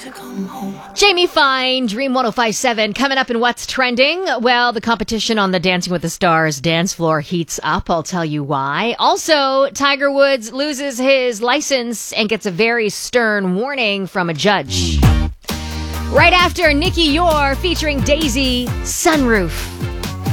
Jamie Fine, Dream 105.7. Coming up in What's Trending? Well, the competition on the Dancing with the Stars dance floor heats up. I'll tell you why. Also, Tiger Woods loses his license and gets a very stern warning from a judge. Right after Nikki Yor featuring Daisy, Sunroof.